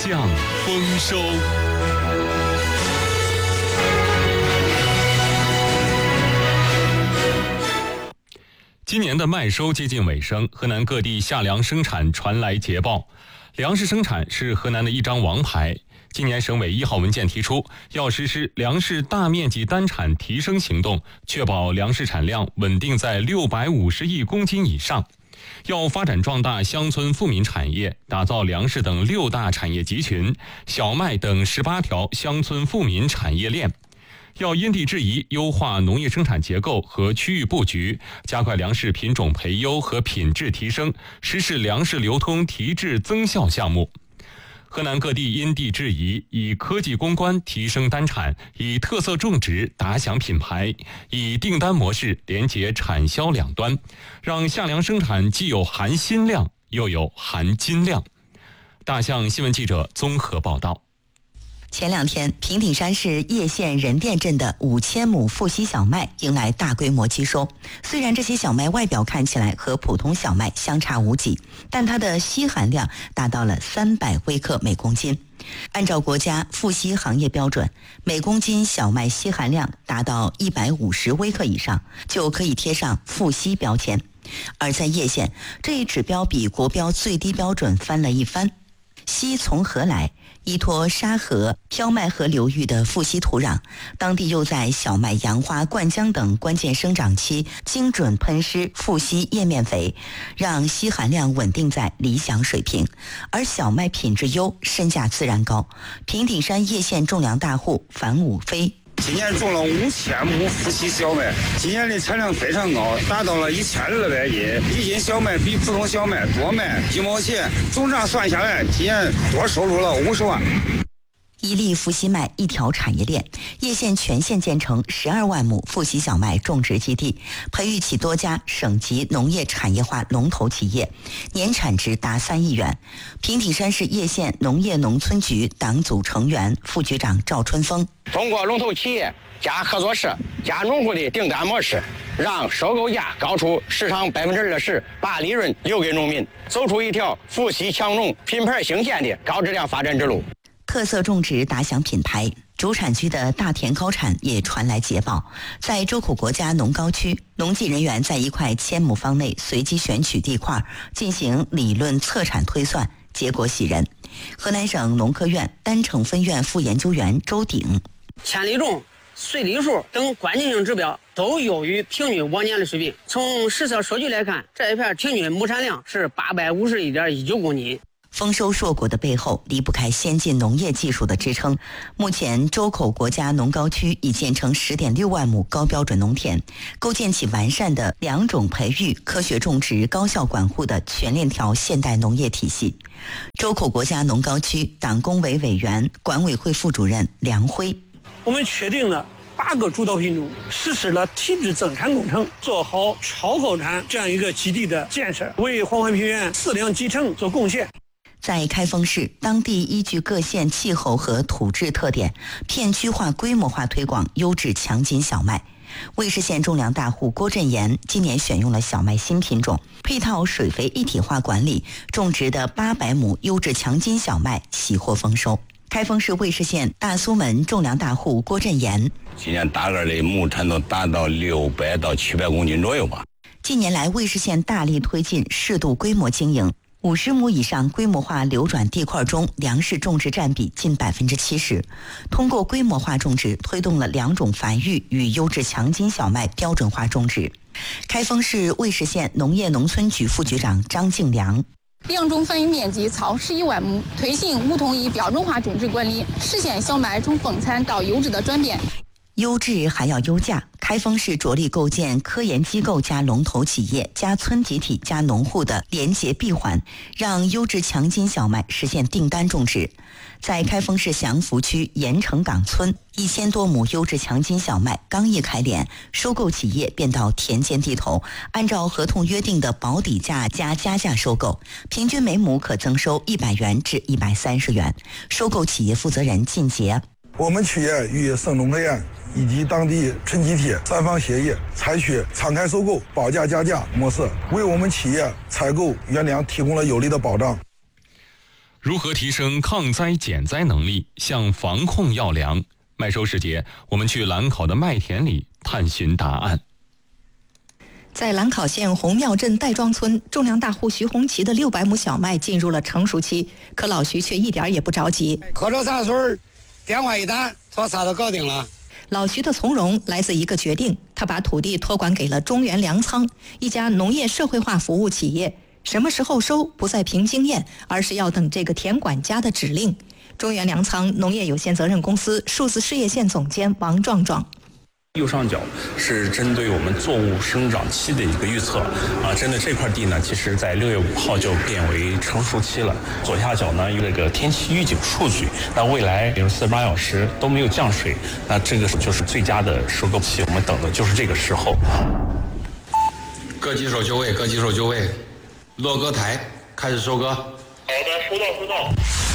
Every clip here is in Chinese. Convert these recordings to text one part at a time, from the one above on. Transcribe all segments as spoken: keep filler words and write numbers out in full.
向丰收。今年的麦收接近尾声，河南各地夏粮生产传来捷报。粮食生产是河南的一张王牌。今年省委一号文件提出，要实施粮食大面积单产提升行动，确保粮食产量稳定在六百五十亿公斤以上。要发展壮大乡村富民产业，打造粮食等六大产业集群、小麦等十八条乡村富民产业链。要因地制宜优化农业生产结构和区域布局，加快粮食品种培优和品质提升，实施粮食流通提质增效项目。河南各地因地制宜，以科技攻关提升单产，以特色种植打响品牌，以订单模式连接产销两端，让夏粮生产既有含薪量又有含金量。大象新闻记者综合报道。 前两天，平顶山市叶县任店镇的五千亩富硒小麦迎来大规模机收。虽然这些小麦外表看起来和普通小麦相差无几，但它的硒含量达到了三百微克每公斤。按照国家富硒行业标准，每公斤小麦硒含量达到一百五十微克以上，就可以贴上富硒标签。而在叶县，这一指标比国标最低标准翻了一番。硒从何来？依托沙河、漂麦河流域的富硒土壤，当地又在小麦、杨花、灌浆等关键生长期精准喷施富硒叶面肥，让硒含量稳定在理想水平。而小麦品质优，身价自然高。平顶山叶县种粮大户樊武飞。 今年种了五千亩富硒小麦，今年的产量非常高，达到了一千二百斤。一斤小麦比普通小麦多卖一毛钱，总账算下来，今年多收入了五十万。 一粒富硒麦一条产业链，叶县全县建成十二万亩富硒小麦种植基地，培育起多家省级农业产业化龙头企业，年产值达三亿元。平顶山市叶县农业农村局党组成员、副局长赵春峰， 通过龙头企业加合作社加农户的订单模式，让收购价高出市场百分之二十，把利润留给农民，走出一条富硒强农品牌兴建的高质量发展之路。 特色种植打响品牌，主产区的大田高产也传来捷报。在周口国家农高区，农技人员在一块千亩方内随机选取地块，进行理论测产推算，结果喜人。河南省农科院丹城分院副研究员周鼎， 千里种、穗粒数等关键性指标都优于平均往年的水平。从实测数据来看，这一片平均亩产量是八百五十一点一九公斤。 丰收硕果的背后离不开先进农业技术的支撑。目前周口国家农高区已建成 十点六万亩高标准农田，构建起完善的两种培育、科学种植、高效管护的全链条现代农业体系。周口国家农高区党工委委员、管委会副主任梁辉， 我们确定了八个主导品种，实施了体质增产工程，做好超高产这样一个基地的建设，为黄淮平原四粮集成做贡献。 在开封市，当地依据各县气候和土质特点，片区化、规模化推广优质强筋小麦。魏氏县种粮大户郭振岩今年选用了小麦新品种，配套水肥一体化管理，种植的八百亩优质强筋小麦喜获丰收。开封市魏氏县大苏门种粮大户郭振岩， 今年大概的亩产都达到六百到七百公斤左右吧。 近年来，魏氏县大力推进适度规模经营。五十亩以上规模化流转地块中，粮食种植占比近百分之七十。通过规模化种植，推动了两种繁育与优质强筋小麦标准化种植。开封市魏氏县农业农村局副局长张敬良， 两种繁育面积超十一万亩，推行五统一标准化种植管理，实现小麦从丰产到优质的转变。 优质还要优价，开封市着力构建科研机构加龙头企业加村集体加农户的联结闭环，让优质强筋小麦实现订单种植。在开封市祥福区盐城岗村，一千多亩优质强筋小麦刚一开镰，收购企业便到田间地头，按照合同约定的保底价加加价收购，平均每亩可增收一百元至一百三十元。收购企业负责人靳杰， 我们企业与省农科院以及当地村集体三方协议，采取敞开收购、保价加价模式，为我们企业采购原粮提供了有力的保障。 如何提升抗灾减灾能力，向防控要粮？麦收时节，我们去兰考的麦田里探寻答案。 在兰考县红庙镇戴庄村，重量大户徐红旗的六百亩小麦进入了成熟期，可老徐却一点也不着急。 喝着茶水，电话一打，说啥都搞定了。 老徐的从容来自一个决定，他把土地托管给了中原粮仓，一家农业社会化服务企业。什么时候收，不再凭经验，而是要等这个田管家的指令。中原粮仓农业有限责任公司数字事业线总监王壮壮。 右上角是针对我们作物生长期的一个预测啊，针对这块地呢，其实在六月五号就变为成熟期了。左下角呢有这个天气预警数据，那未来比如四十八小时都没有降水，那这个就是最佳的收割期，我们等的就是这个时候。 各机手就位，各机手就位，落割台，开始收割。好的，收到收到。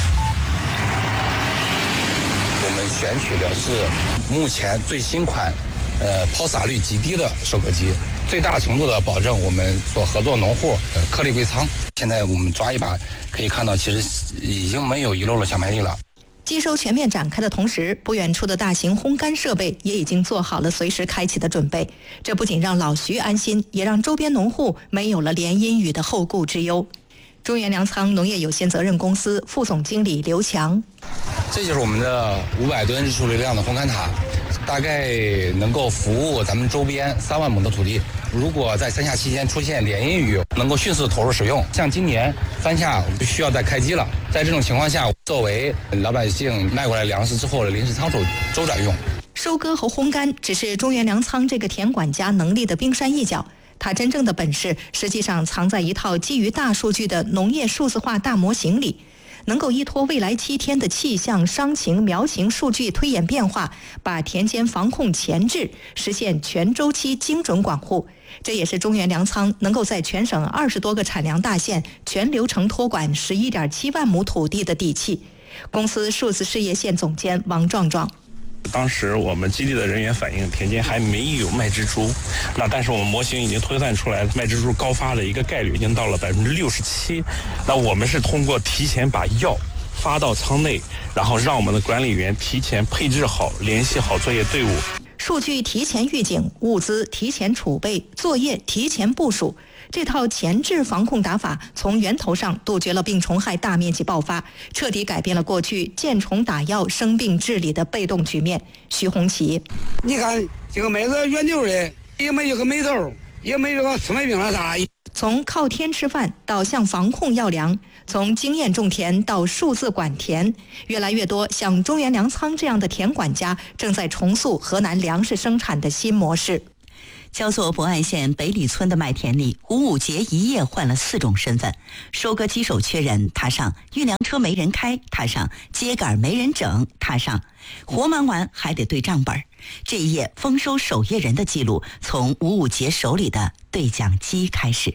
我们选取的是目前最新款，呃，抛洒率极低的收割机，最大程度的保证我们所合作农户呃颗粒归仓。现在我们抓一把，可以看到其实已经没有遗漏了小麦粒了。 机收全面展开的同时，不远处的大型烘干设备也已经做好了随时开启的准备。这不仅让老徐安心，也让周边农户没有了连阴雨的后顾之忧。中原粮仓农业有限责任公司副总经理刘强， 这就是我们的五百吨日出流量的烘干塔，大概能够服务咱们周边三万亩的土地。如果在三夏期间出现连阴雨，能够迅速投入使用。像今年三夏不需要再开机了，在这种情况下，作为老百姓卖过来粮食之后的临时仓储周转用。 收割和烘干只是中原粮仓这个田管家能力的冰山一角。他真正的本事实际上藏在一套基于大数据的农业数字化大模型里，能够依托未来七天的气象、伤情、苗情数据推演变化，把田间防控前置，实现全周期精准管护。这也是中原粮仓能够在全省二十多个产粮大县全流程托管十一点七万亩土地的底气。公司数字事业线总监王壮壮。 当时我们基地的人员反映，田间还没有麦蜘蛛，那但是我们模型已经推算出来，麦蜘蛛高发的一个概率已经到了百分之六十七。那我们是通过提前把药发到仓内，然后让我们的管理员提前配置好、联系好作业队伍。 数据提前预警，物资提前储备，作业提前部署。这套前置防控打法从源头上杜绝了病虫害大面积爆发，彻底改变了过去见虫打药、生病治理的被动局面。徐红旗， 你看这个麦子圆溜的，也没有个霉头，也没有个吃麦病了啥。 从靠天吃饭到向防控要粮，从经验种田到数字管田，越来越多像中原粮仓这样的田管家正在重塑河南粮食生产的新模式。 焦作博爱县北里村的麦田里，吴五杰一夜换了四种身份：收割机手缺人，他上；运粮车没人开，他上；秸秆没人整，他上。活忙完还得对账本。这一夜丰收守夜人的记录，从吴五杰手里的对讲机开始。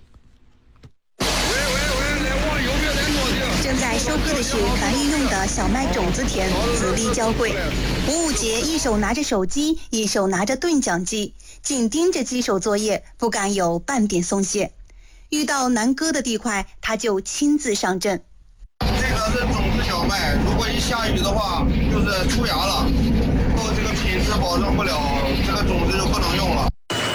正在收割的是繁育用的小麦种子田，子弟交汇。吴五杰一手拿着手机，一手拿着对讲机，紧盯着机手作业，不敢有半点松懈。遇到难割的地块，他就亲自上阵。 这个是种子小麦，如果一下雨的话，就是出芽了，然后这个品质保证不了，这个种子就不能用了。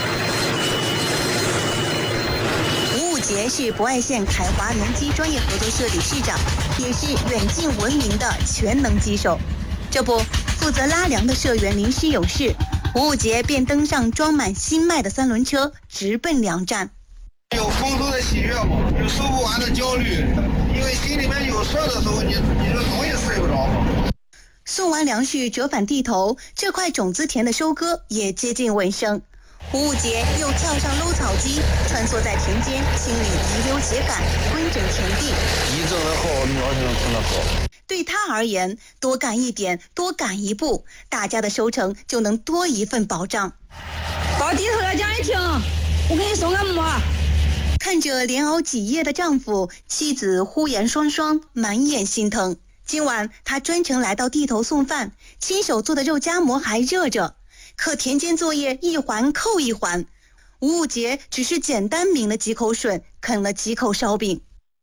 吴五杰是博爱县凯华农机专业合作社理事长，也是远近闻名的全能机手。这不，负责拉粮的社员临时有事，吴五杰便登上装满新麦的三轮车，直奔粮站。 有丰收的喜悦嘛，有收不完的焦虑，因为心里面有事的时候，你你就容易睡不着。 送完粮食折返地头，这块种子田的收割也接近尾声。吴五杰又跳上搂草机，穿梭在田间，清理遗留秸秆，规整田地。 一整的好，苗才能成得好。 对他而言，多干一点，多赶一步，大家的收成就能多一份保障。 到地头来讲一听，我给你送个馍。 看着连熬几夜的丈夫，妻子呼颜双双，满眼心疼。今晚他专程来到地头送饭，亲手做的肉夹馍还热着。可田间作业一环扣一环，吴五杰只是简单抿了几口水，啃了几口烧饼。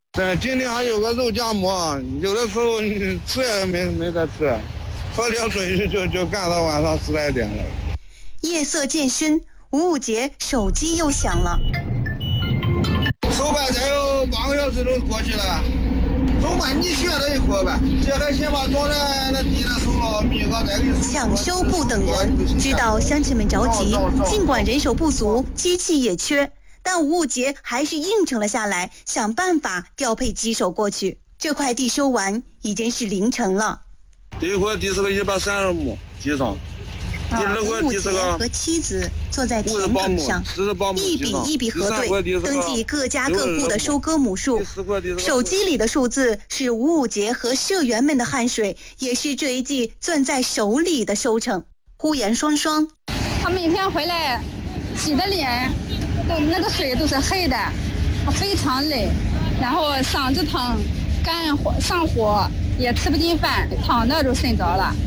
对，今天还有个肉夹馍，有的时候吃也没没得吃，喝点水就就干到晚上十来点了。 夜色渐深，五五节手机又响了。 收班才有半个小时就过去了。收班你学了一会儿呗，这还先把装在那地上收了，米哥再给。 抢收不等人，知道乡亲们着急，尽管人手不足，机器也缺。但吴五杰还是应承了下来，想办法调配机手过去。这块地收完已经是凌晨了。 第一块地是个一百三十亩地上，第二块地是个和妻子坐在田埂上，一笔一笔核对，登记各家各户的收割亩数。手机里的数字是吴五杰和社员们的汗水，也是这一季攥在手里的收成。呼延双双， 他每天回来洗的脸。那个水都是黑的，非常累，然后嗓子疼，肝火上火，也吃不进饭，躺着就睡着了。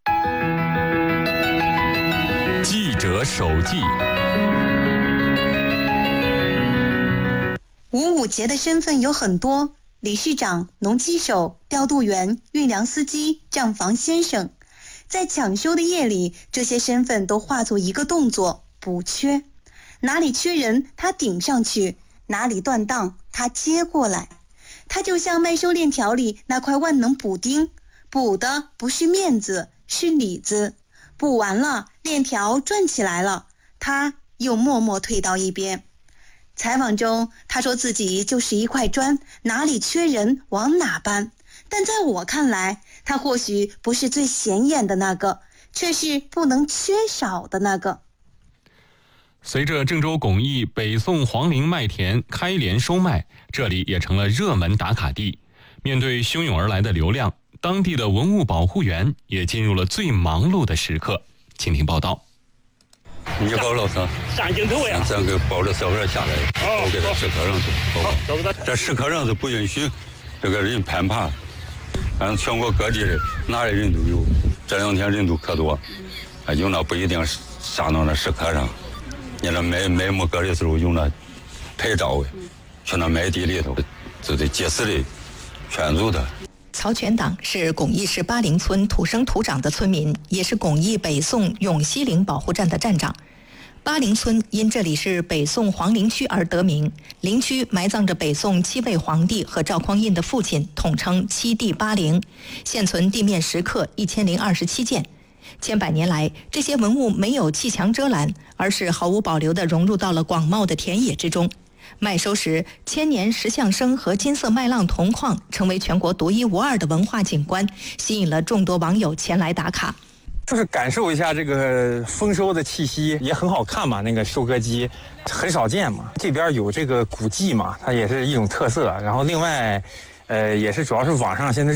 记者手记。 吴五杰的身份有很多：理事长、农机手、调度员、运粮司机、账房先生。在抢收的夜里，这些身份都化作一个动作：补缺。哪里缺人，他顶上去；哪里断档，他接过来。他就像麦收链条里那块万能补丁，补的不是面子，是里子。补完了，链条转起来了，他又默默退到一边。采访中，他说自己就是一块砖，哪里缺人往哪搬。但在我看来，他或许不是最显眼的那个，却是不能缺少的那个。 随着郑州巩义北宋皇陵麦田开镰收麦，这里也成了热门打卡地。面对汹涌而来的流量，当地的文物保护员也进入了最忙碌的时刻。请听报道。 你高老师， 上镜头呀！ 咱给包着小孩下来，包给他石刻上去。好，这石刻上是不允许这个人攀爬，反正全国各地的哪里人都有。这两天人都可多，有那不一定上到那石刻上。你那买买木杆的时候用那拍照的，去那麦地里头，就得及时的劝阻他。 曹全党是巩义市巴陵村土生土长的村民，也是巩义北宋永西陵保护站的站长。巴陵村因这里是北宋皇陵区而得名，陵区埋葬着北宋七位皇帝和赵匡胤的父亲，统称七帝巴陵。现存地面石刻一千零二十七件。千百年来，这些文物没有砌墙遮拦，而是毫无保留地融入到了广袤的田野之中。麦收时，千年石像生和金色麦浪铜矿成为全国独一无二的文化景观，吸引了众多网友前来打卡。 就是感受一下这个丰收的气息，也很好看嘛。那个收割机很少见嘛，这边有这个古迹嘛，它也是一种特色。然后另外，呃，也是主要是网上现在